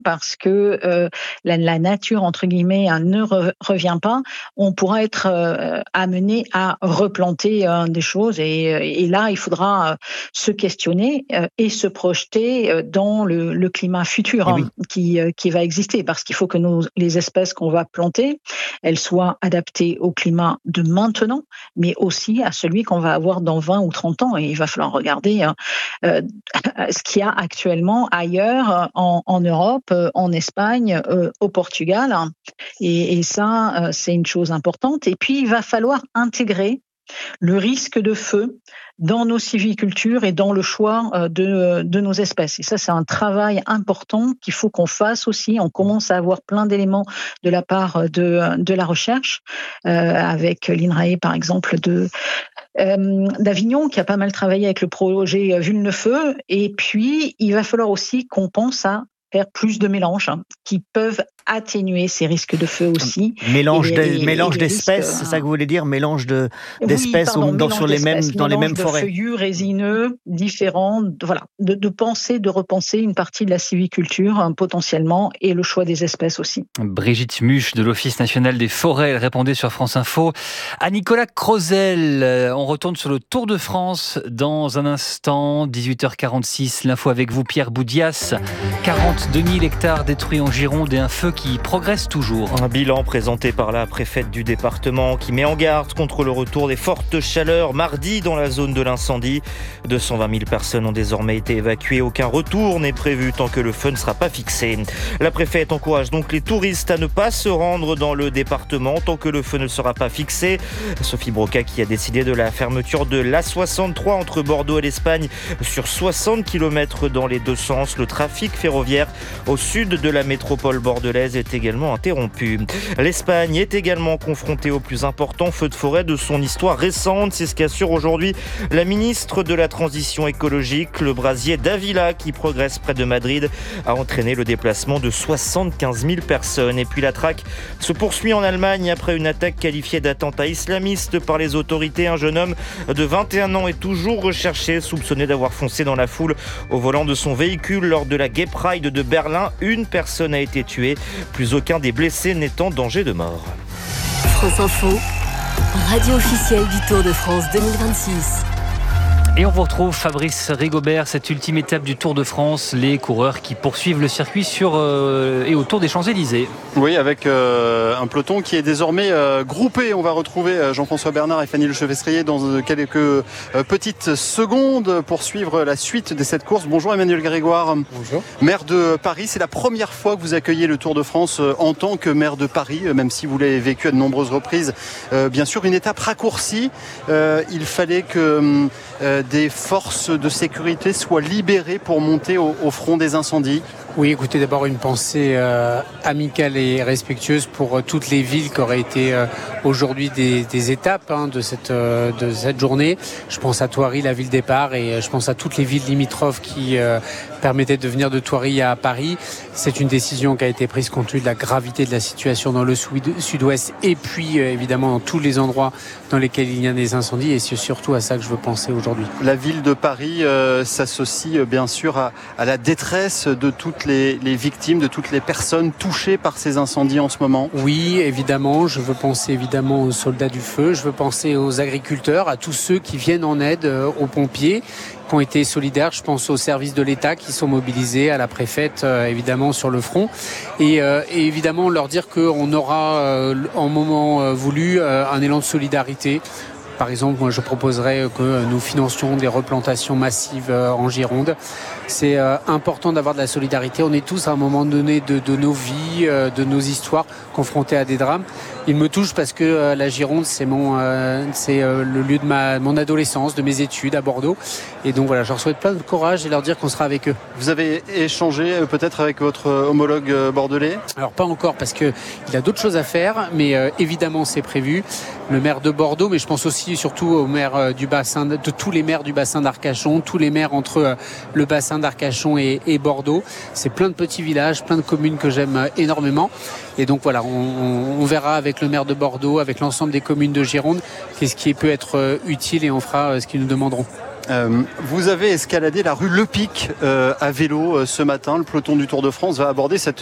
parce que la nature, entre guillemets, ne revient pas, on pourra être amené à replanter des choses. Et là, il faudra se questionner et se projeter dans le climat futur qui va exister. Parce qu'il faut que les espèces qu'on va planter, elles soient adaptées au climat de maintenant, mais aussi à celui qu'on va avoir dans 20 ou 30 ans. Et il va falloir regarder ce qu'il y a actuellement ailleurs, en Europe, en Espagne, au Portugal. Et ça, c'est une chose importante. Et puis, il va falloir intégrer le risque de feu dans nos sylvicultures et dans le choix de nos espèces. Et ça, c'est un travail important qu'il faut qu'on fasse aussi. On commence à avoir plein d'éléments de la part de la recherche, avec l'INRAE, par exemple, d'Avignon, qui a pas mal travaillé avec le projet Vulnefeu. Et puis, il va falloir aussi qu'on pense à faire plus de mélanges qui peuvent atténuer ces risques de feu aussi. Mélange d'espèces, c'est ça que vous voulez dire? Mélange d'espèces dans les mêmes forêts. De feuillus résineux, différents. Voilà, de repenser une partie de la sylviculture potentiellement et le choix des espèces aussi. Brigitte Muche de l'Office national des forêts, elle répondait sur France Info. À Nicolas Crozel, on retourne sur le Tour de France dans un instant, 18h46. L'info avec vous, Pierre Boudias. 42 000 hectares détruits en Gironde et un feu qui progresse toujours. Un bilan présenté par la préfète du département qui met en garde contre le retour des fortes chaleurs mardi dans la zone de l'incendie. 220 000 personnes ont désormais été évacuées. Aucun retour n'est prévu tant que le feu ne sera pas fixé. La préfète encourage donc les touristes à ne pas se rendre dans le département tant que le feu ne sera pas fixé. Sophie Broca qui a décidé de la fermeture de l'A63 entre Bordeaux et l'Espagne sur 60 km dans les deux sens. Le trafic ferroviaire au sud de la métropole bordelaise est également interrompu. L'Espagne est également confrontée au plus important feu de forêt de son histoire récente. C'est ce qu'assure aujourd'hui la ministre de la Transition écologique. Le brasier d'Avila, qui progresse près de Madrid, a entraîné le déplacement de 75 000 personnes. Et puis la traque se poursuit en Allemagne après une attaque qualifiée d'attentat islamiste par les autorités. Un jeune homme de 21 ans est toujours recherché, soupçonné d'avoir foncé dans la foule au volant de son véhicule lors de la Gay Pride de Berlin. Une personne a été tuée. Plus aucun des blessés n'est en danger de mort. France Info, radio officielle du Tour de France 2026. Et on vous retrouve, Fabrice Rigobert, cette ultime étape du Tour de France, les coureurs qui poursuivent le circuit sur et autour des Champs-Élysées. Oui, avec un peloton qui est désormais groupé. On va retrouver Jean-François Bernard et Fanny Lechevestrier dans quelques petites secondes pour suivre la suite de cette course. Bonjour Emmanuel Grégoire. Bonjour. Maire de Paris, c'est la première fois que vous accueillez le Tour de France en tant que maire de Paris, même si vous l'avez vécu à de nombreuses reprises. Bien sûr, une étape raccourcie. Il fallait que des forces de sécurité soient libérées pour monter au front des incendies. Oui, écoutez, d'abord une pensée amicale et respectueuse pour toutes les villes qui auraient été aujourd'hui des étapes de cette journée. Je pense à Thoiry, la ville départ, et je pense à toutes les villes limitrophes qui permettaient de venir de Thoiry à Paris. C'est une décision qui a été prise compte tenu de la gravité de la situation dans le sud-ouest et puis évidemment dans tous les endroits dans lesquels il y a des incendies, et c'est surtout à ça que je veux penser aujourd'hui. La ville de Paris s'associe bien sûr à la détresse de toutes les victimes, de toutes les personnes touchées par ces incendies en ce moment. Oui, évidemment, je veux penser évidemment aux soldats du feu, je veux penser aux agriculteurs, à tous ceux qui viennent en aide aux pompiers, qui ont été solidaires. Je pense aux services de l'État qui sont mobilisés, à la préfète évidemment sur le front, et évidemment leur dire qu'on aura en moment voulu un élan de solidarité. Par exemple, moi je proposerais que nous financions des replantations massives en Gironde. C'est important d'avoir de la solidarité. On est tous à un moment donné de nos vies, de nos histoires, confrontés à des drames. Il me touche parce que la Gironde, c'est le lieu de mon adolescence, de mes études à Bordeaux. Et donc voilà, je leur souhaite plein de courage et leur dire qu'on sera avec eux. Vous avez échangé peut-être avec votre homologue bordelais ? Alors pas encore, parce qu'il a d'autres choses à faire, mais évidemment c'est prévu. Le maire de Bordeaux, mais je pense aussi surtout au maire du bassin, de tous les maires du bassin d'Arcachon, tous les maires entre le bassin d'Arcachon et Bordeaux. C'est plein de petits villages, plein de communes que j'aime énormément. Et donc voilà, on verra avec le maire de Bordeaux, avec l'ensemble des communes de Gironde, qu'est-ce qui peut être utile, et on fera ce qu'ils nous demanderont. Vous avez escaladé la rue Le Pic à vélo ce matin. Le peloton du Tour de France va aborder cette